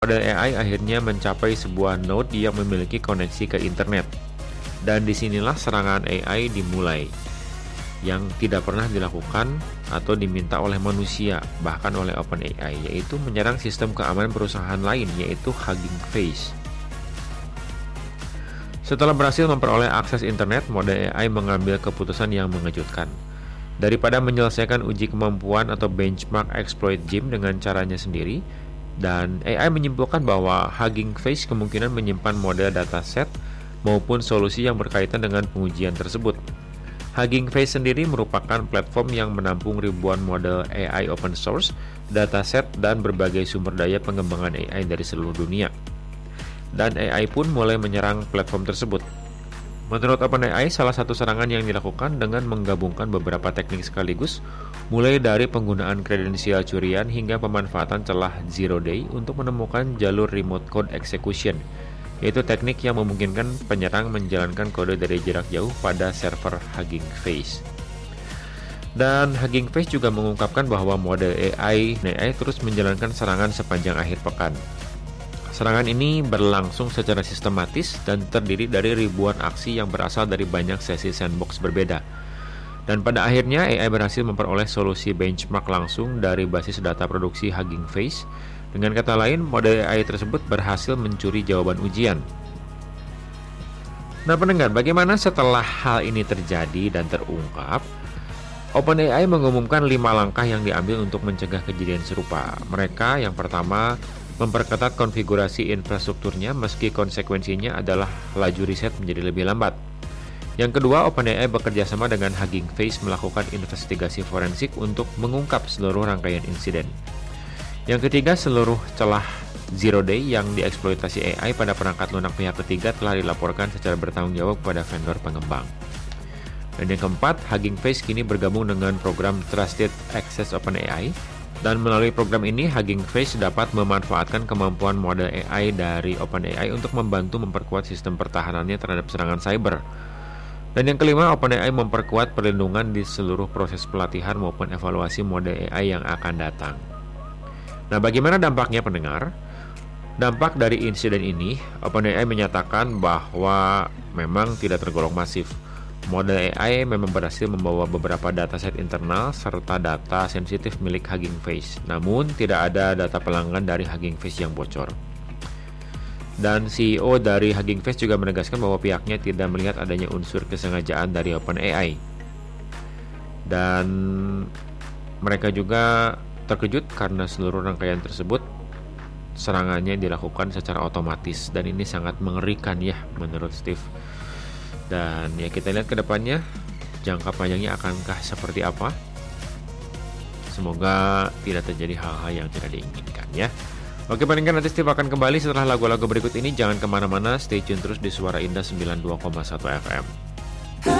Model AI akhirnya mencapai sebuah node yang memiliki koneksi ke internet. Dan disinilah serangan AI dimulai, yang tidak pernah dilakukan atau diminta oleh manusia, bahkan oleh OpenAI, yaitu menyerang sistem keamanan perusahaan lain, yaitu Hugging Face. Setelah berhasil memperoleh akses internet, model AI mengambil keputusan yang mengejutkan. Daripada menyelesaikan uji kemampuan atau benchmark exploit Jim dengan caranya sendiri, dan AI menyimpulkan bahwa Hugging Face kemungkinan menyimpan model dataset maupun solusi yang berkaitan dengan pengujian tersebut. Hugging Face sendiri merupakan platform yang menampung ribuan model AI open source, dataset, dan berbagai sumber daya pengembangan AI dari seluruh dunia. Dan AI pun mulai menyerang platform tersebut. Menurut OpenAI, salah satu serangan yang dilakukan dengan menggabungkan beberapa teknik sekaligus, mulai dari penggunaan kredensial curian hingga pemanfaatan celah zero day untuk menemukan jalur remote code execution, yaitu teknik yang memungkinkan penyerang menjalankan kode dari jarak jauh pada server Hugging Face. Dan Hugging Face juga mengungkapkan bahwa model AI terus menjalankan serangan sepanjang akhir pekan. Serangan ini berlangsung secara sistematis dan terdiri dari ribuan aksi yang berasal dari banyak sesi sandbox berbeda. Dan pada akhirnya AI berhasil memperoleh solusi benchmark langsung dari basis data produksi Hugging Face. Dengan kata lain, model AI tersebut berhasil mencuri jawaban ujian. Nah pendengar, bagaimana setelah hal ini terjadi dan terungkap? OpenAI mengumumkan 5 langkah yang diambil untuk mencegah kejadian serupa. Mereka yang pertama, memperketat konfigurasi infrastrukturnya meski konsekuensinya adalah laju riset menjadi lebih lambat. Yang kedua, OpenAI bekerja sama dengan Hugging Face melakukan investigasi forensik untuk mengungkap seluruh rangkaian insiden. Yang ketiga, seluruh celah zero day yang dieksploitasi AI pada perangkat lunak pihak ketiga telah dilaporkan secara bertanggung jawab kepada vendor pengembang. Dan yang keempat, Hugging Face kini bergabung dengan program Trusted Access OpenAI. Dan melalui program ini, Hugging Face dapat memanfaatkan kemampuan model AI dari OpenAI untuk membantu memperkuat sistem pertahanannya terhadap serangan cyber. Dan yang kelima, OpenAI memperkuat perlindungan di seluruh proses pelatihan maupun evaluasi model AI yang akan datang. Nah, bagaimana dampaknya pendengar? Dampak dari insiden ini, OpenAI menyatakan bahwa memang tidak tergolong masif. Model AI memang berhasil membawa beberapa dataset internal serta data sensitif milik Hugging Face. Namun, tidak ada data pelanggan dari Hugging Face yang bocor. Dan CEO dari Hugging Face juga menegaskan bahwa pihaknya tidak melihat adanya unsur kesengajaan dari OpenAI. Dan mereka juga terkejut karena seluruh rangkaian tersebut serangannya dilakukan secara otomatis. Dan ini sangat mengerikan ya menurut Steve. Dan ya kita lihat ke depannya jangka panjangnya akankah seperti apa. Semoga tidak terjadi hal-hal yang tidak diinginkan ya. Oke pendengar, nanti Steve akan kembali setelah lagu-lagu berikut ini. Jangan kemana-mana, stay tune terus di Suara Indah 92,1 FM.